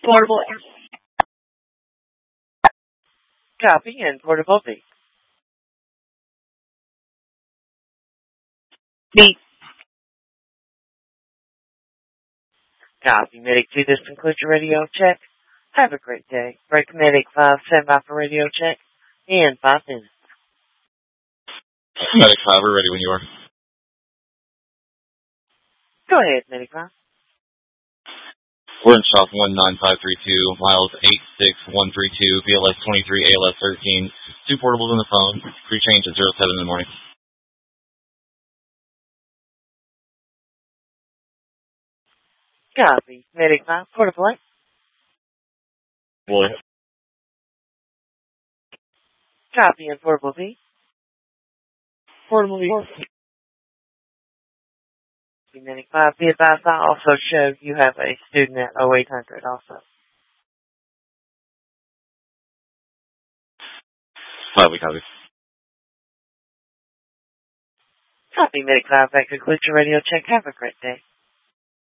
Portable. Copy and portable B. B. Copy. Medic 2, this concludes your radio check. Have a great day. Break Medic 5, stand by for radio check in 5 minutes. Medic 5, we're ready when you are. Go ahead, Medic 5. We're in shop 19532, miles 86132, BLS 23, ALS 13. 2 portables on the phone. Free change at 07 in the morning. Copy. Medic 5, portable A. Boy. Copy and portable B. Portable B. Medic 5, be advised I also show you have a student at 0800 also. 5, we copy. Copy, Medic 5, that concludes your radio check. Have a great day.